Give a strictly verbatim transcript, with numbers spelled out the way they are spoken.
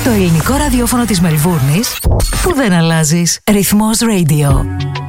Το ελληνικό ραδιόφωνο της Μελβούρνης που δεν αλλάζεις. Ρυθμός Radio.